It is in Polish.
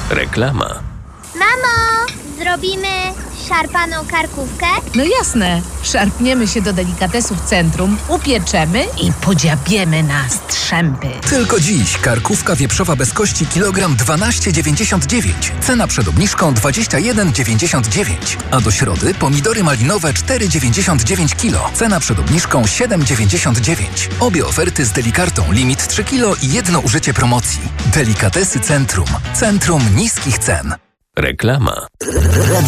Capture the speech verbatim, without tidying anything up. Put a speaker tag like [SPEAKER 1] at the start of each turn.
[SPEAKER 1] Reklama.
[SPEAKER 2] Mamo, zrobimy szarpaną karkówkę?
[SPEAKER 3] No jasne. Szarpniemy się do delikatesów Centrum, upieczemy i podziabiemy na strzępy.
[SPEAKER 4] Tylko dziś karkówka wieprzowa bez kości kilogram dwanaście dziewięćdziesiąt dziewięć. Cena przed obniżką dwadzieścia jeden dziewięćdziesiąt dziewięć. A do środy pomidory malinowe cztery dziewięćdziesiąt dziewięć kilo. Cena przed obniżką siedem dziewięćdziesiąt dziewięć. Obie oferty z delikartą. Limit trzy kilo i jedno użycie promocji. Delikatesy Centrum. Centrum niskich cen.
[SPEAKER 1] Reklama.